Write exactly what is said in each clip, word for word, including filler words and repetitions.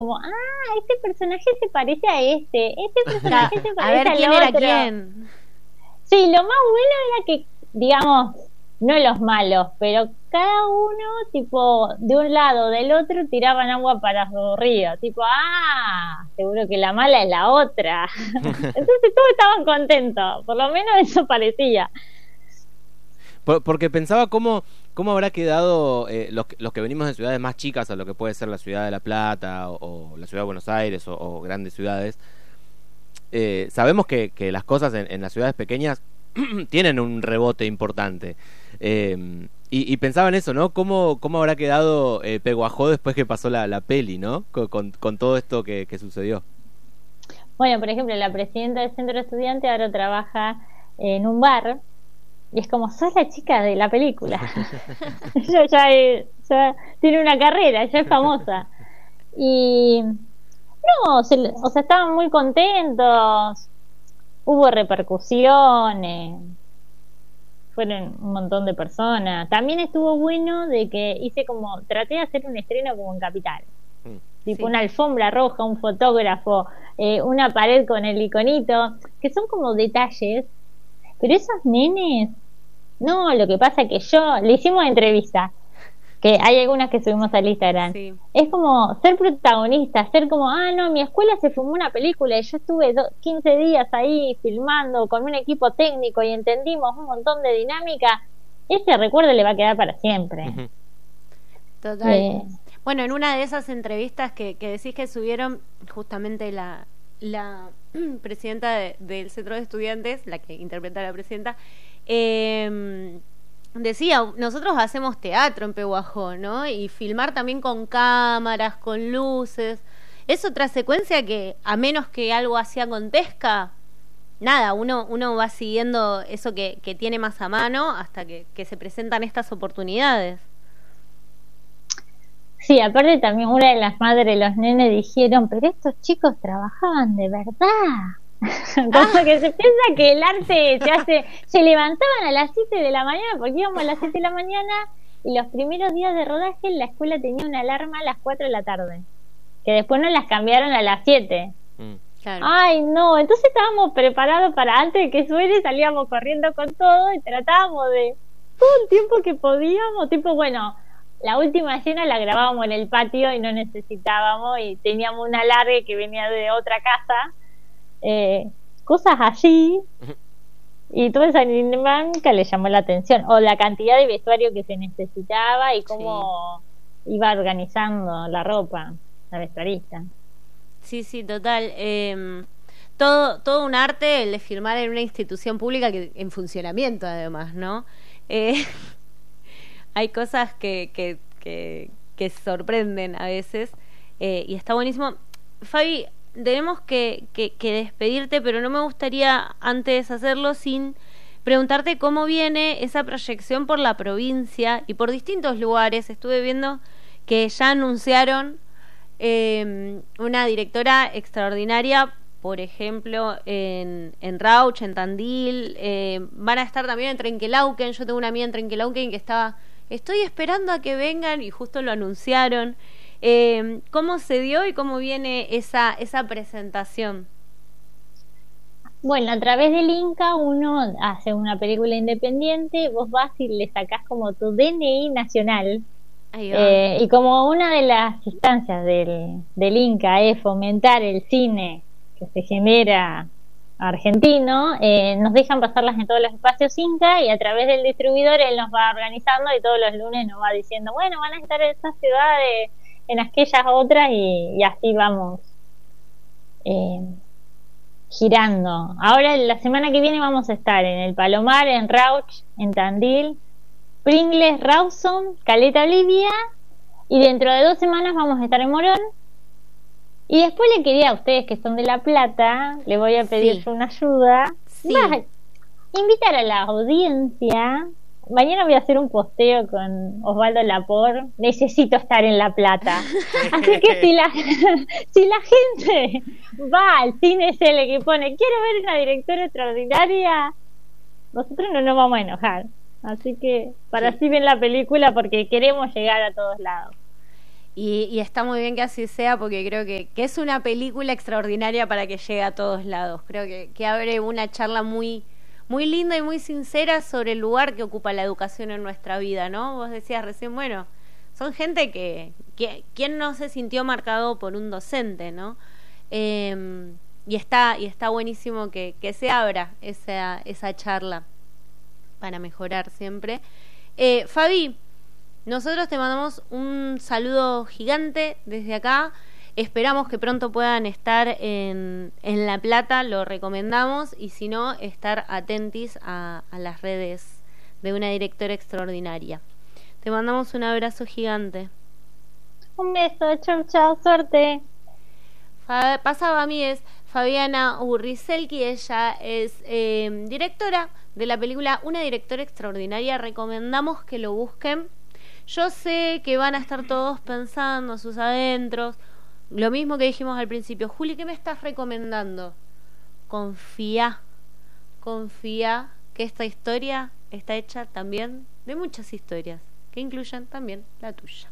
como, ah, este personaje se parece a este, este personaje se A ver parece quién al era otro. quién. Sí, lo más bueno era que, digamos, no los malos, pero cada uno, tipo, de un lado o del otro tiraban agua para su río, tipo, ah, seguro que la mala es la otra. Entonces todos estaban contentos, por lo menos eso parecía. Por- porque pensaba cómo, cómo habrá quedado eh, los, que- los que venimos de ciudades más chicas a lo que puede ser la ciudad de La Plata o, o la ciudad de Buenos Aires o, o grandes ciudades. Eh, sabemos que, que las cosas en, en las ciudades pequeñas tienen un rebote importante. Eh, y, y pensaba en eso, ¿no? ¿Cómo, cómo habrá quedado eh, Peguajó después que pasó la, la peli, ¿no? Con, con, con todo esto que, que sucedió. Bueno, por ejemplo, la presidenta del centro estudiante ahora trabaja en un bar y es como, sos la chica de la película. Ella ya, es- ya tiene una carrera, ya es famosa. Y no, se le- o sea, estaban muy contentos, hubo repercusiones, fueron un montón de personas. También estuvo bueno de que hice como, traté de hacer un estreno como en Capital, Mm. tipo Sí. una alfombra roja, un fotógrafo, eh, una pared con el iconito, que son como detalles, pero esos nenes, no, lo que pasa que yo, le hicimos entrevista, que hay algunas que subimos al Instagram, Sí. es como ser protagonista, ser como, ah, no, mi escuela se filmó una película y yo estuve do- quince días ahí filmando con un equipo técnico y entendimos un montón de dinámica, ese recuerdo le va a quedar para siempre. Ujú. Total. Eh, Bueno, en una de esas entrevistas que, que decís que subieron, justamente la, la presidenta de- del centro de estudiantes, la que interpreta a la presidenta, eh, decía, nosotros hacemos teatro en Pehuajó, ¿no? Y filmar también con cámaras, con luces. Es otra secuencia que, a menos que algo así acontezca, nada, uno, uno va siguiendo eso que, que tiene más a mano hasta que, que se presentan estas oportunidades. Sí, aparte también una de las madres de los nenes dijeron, pero estos chicos trabajaban de verdad. Como que se piensa que el arte se hace, se levantaban a las siete de la mañana, porque íbamos a las siete de la mañana, y los primeros días de rodaje la escuela tenía una alarma a las cuatro de la tarde, que después nos las cambiaron a las siete. Mm. Claro. Ay, no, entonces estábamos preparados para antes de que suene, salíamos corriendo con todo y tratábamos de todo el tiempo que podíamos, tipo, bueno, la última escena la grabábamos en el patio y no necesitábamos y teníamos una larga que venía de otra casa, eh, cosas así, y toda esa dinámica le llamó la atención, o la cantidad de vestuario que se necesitaba y cómo iba organizando la ropa, la vestuarista. Sí, sí, total. Eh, todo, todo un arte el de filmar en una institución pública que en funcionamiento, además, ¿no? Eh, hay cosas que, que, que, que sorprenden a veces eh, y está buenísimo. Fabi, tenemos que, que, que despedirte, pero no me gustaría antes hacerlo sin preguntarte cómo viene esa proyección por la provincia y por distintos lugares. Estuve viendo que ya anunciaron eh, una directora extraordinaria, por ejemplo, en, en Rauch, en Tandil, eh, van a estar también en Trenquelauquen. Yo tengo una amiga en Trenquelauquen que estaba, estoy esperando a que vengan, y justo lo anunciaron. Eh, ¿Cómo se dio y cómo viene esa, esa presentación? Bueno, a través del Inca uno hace una película independiente, vos vas y le sacás como tu D N I nacional. Ahí va. Eh, y como una de las instancias del, del Inca es fomentar el cine que se genera argentino, eh, nos dejan pasarlas en todos los espacios Inca y a través del distribuidor él nos va organizando y todos los lunes nos va diciendo, bueno, van a estar en estas ciudades, en aquellas otras y, y así vamos eh, girando. Ahora la semana que viene vamos a estar en el Palomar, en Rauch, en Tandil, Pringles, Rawson, Caleta Olivia, y dentro de dos semanas vamos a estar en Morón. Y después le quería a ustedes que son de La Plata, le voy a pedir Sí. una ayuda. Sí. Va a invitar a la audiencia. Mañana voy a hacer un posteo con Osvaldo Lapor. Necesito estar en La Plata. Así que si la, si la gente va al cine S L que pone quiero ver una directora extraordinaria, nosotros no nos vamos a enojar. Así que para Sí. así ven la película porque queremos llegar a todos lados. Y, y está muy bien que así sea, porque creo que, que es una película extraordinaria para que llegue a todos lados. Creo que, que abre una charla muy, muy linda y muy sincera sobre el lugar que ocupa la educación en nuestra vida, ¿no? Vos decías recién, bueno, son gente que, que ¿quién no se sintió marcado por un docente, ¿no? Eh, y está y está buenísimo que, que se abra esa, esa charla para mejorar siempre. Eh, Fabi, nosotros te mandamos un saludo gigante desde acá. Esperamos que pronto puedan estar en, en La Plata, lo recomendamos, y si no, estar atentis a, a las redes de una directora extraordinaria. Te mandamos un abrazo gigante. Un beso, chau, chau, suerte. Fa- pasaba a mí es Fabiana Urrizelki, ella es eh, directora de la película Una directora extraordinaria. Recomendamos que lo busquen. Yo sé que van a estar todos pensando sus adentros, lo mismo que dijimos al principio. Juli, ¿qué me estás recomendando? Confía, confía que esta historia está hecha también de muchas historias, que incluyen también la tuya.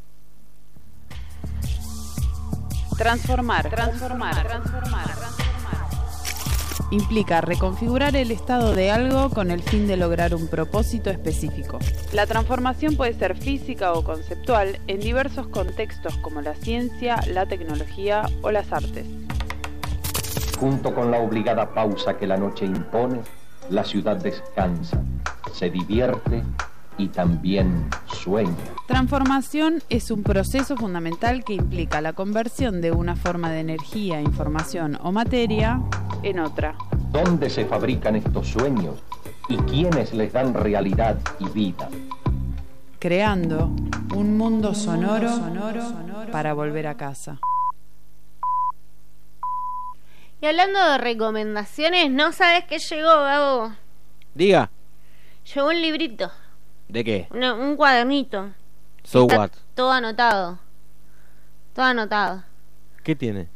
Transformar, transformar, transformar, transformar. Implica reconfigurar el estado de algo con el fin de lograr un propósito específico. La transformación puede ser física o conceptual en diversos contextos como la ciencia, la tecnología o las artes. Junto con la obligada pausa que la noche impone, la ciudad descansa, se divierte y también sueña. Transformación es un proceso fundamental que implica la conversión de una forma de energía, información o materia en otra. ¿Dónde se fabrican estos sueños y quiénes les dan realidad y vida? Creando un mundo sonoro, sonoro para volver a casa. Y hablando de recomendaciones, ¿no sabes qué llegó, Gabo? Diga. Llegó un librito. ¿De qué? Una, un cuadernito. So Está what? Todo anotado. Todo anotado. ¿Qué tiene?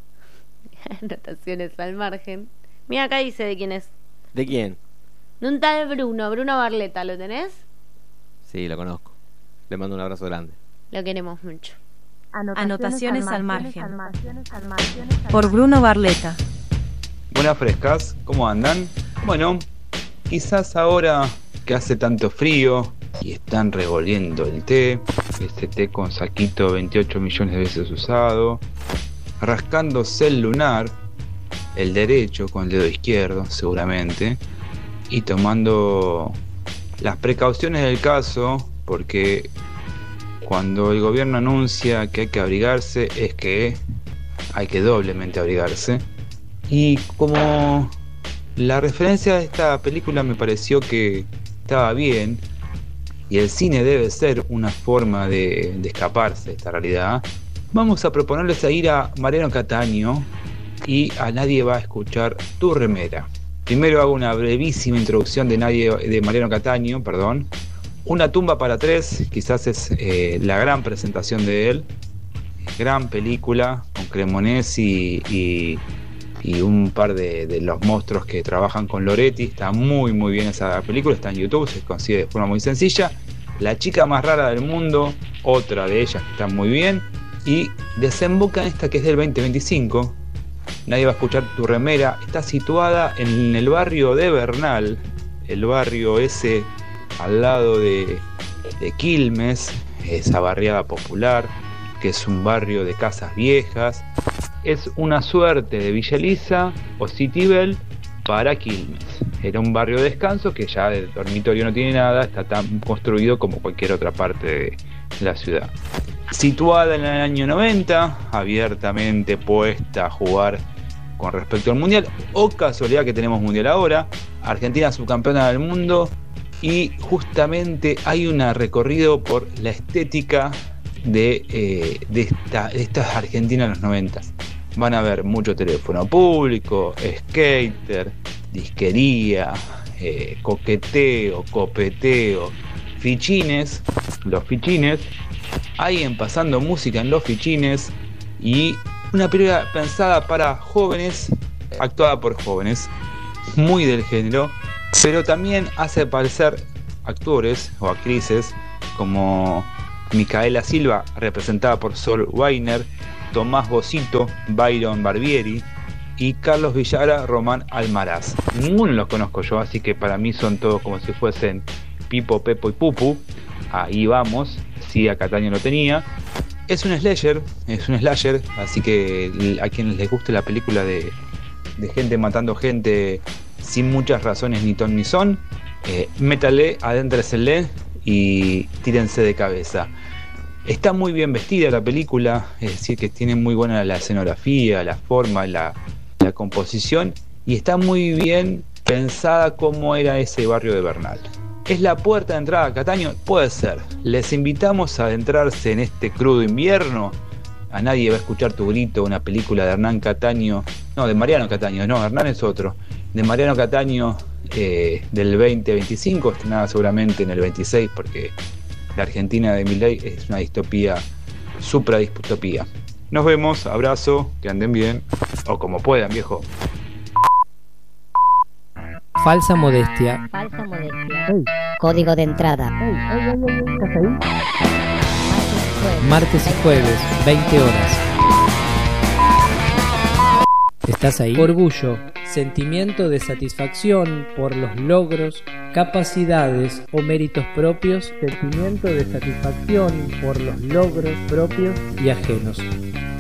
Anotaciones al margen. Mira, acá dice de quién es. ¿De quién? De un tal Bruno, Bruno Barletta, ¿lo tenés? Sí, lo conozco. Le mando un abrazo grande. Lo queremos mucho. Anotaciones al margen. Por Bruno Barletta. Buenas frescas, ¿cómo andan? Bueno, quizás ahora que hace tanto frío y están revolviendo el té, este té con saquito veintiocho millones de veces usado, rascándose el lunar, el derecho con el dedo izquierdo seguramente, y tomando las precauciones del caso, porque cuando el gobierno anuncia que hay que abrigarse es que hay que doblemente abrigarse. Y como la referencia de esta película me pareció que estaba bien, y el cine debe ser una forma de, de escaparse de esta realidad, vamos a proponerles a ir a Mariano Cataño y a Nadie va a escuchar tu remera. Primero hago una brevísima introducción de, Nadie, de Mariano Cataño, perdón. Una tumba para tres, quizás es eh, la gran presentación de él, gran película con Cremonesi y, y un par de, de los monstruos que trabajan con Loretti. Está muy muy bien esa película, está en YouTube, se consigue de forma muy sencilla. La chica más rara del mundo, otra de ellas que está muy bien, y desemboca en esta que es del veinte veinticinco. Nadie va a escuchar tu remera. Está situada en el barrio de Bernal, el barrio ese al lado de, de Quilmes, esa barriada popular, que es un barrio de casas viejas. Es una suerte de Villa Elisa o Citibel para Quilmes. Era un barrio de descanso que ya del dormitorio no tiene nada, está tan construido como cualquier otra parte de la ciudad. Situada en el año noventa, abiertamente puesta a jugar con respecto al mundial. O casualidad que tenemos mundial ahora. Argentina subcampeona del mundo. Y justamente hay un recorrido por la estética de, eh, de, esta, de estas Argentinas en los noventa. Van a ver mucho teléfono público, skater, disquería, eh, coqueteo, copeteo, fichines, los fichines. Alguien pasando música en los fichines, y una película pensada para jóvenes, actuada por jóvenes, muy del género, pero también hace aparecer actores o actrices como Micaela Silva, representada por Sol Weiner, Tomás Bocito, Byron Barbieri y Carlos Villara, Román Almaraz. Ninguno los conozco yo, así que para mí son todos como si fuesen Pipo, Pepo y Pupu. Ahí vamos, sí, a Cataño lo tenía. Es un slasher, es un slasher, así que a quienes les guste la película de, de gente matando gente sin muchas razones ni ton ni son, eh, métale, adéntresele y tírense de cabeza. Está muy bien vestida la película, es decir, que tiene muy buena la escenografía, la forma, la, la composición, y está muy bien pensada cómo era ese barrio de Bernal. ¿Es la puerta de entrada a Cataño? Puede ser. Les invitamos a adentrarse en este crudo invierno. A nadie va a escuchar tu grito, una película de Hernán Cataño, no, de Mariano Cataño, no, Hernán es otro, de Mariano Cataño eh, del veinte veinticinco, estrenada seguramente en el veintiséis, porque la Argentina de Milei es una distopía, supradistopía. Nos vemos, abrazo, que anden bien, o como puedan, viejo. Falsa modestia. Falsa modestia. Hey. Código de entrada. Hey, hey, hey, hey. ¿Estás ahí? Martes y jueves, veinte horas. ¿Estás ahí? Orgullo, sentimiento de satisfacción por los logros, capacidades o méritos propios, sentimiento de satisfacción por los logros propios y ajenos.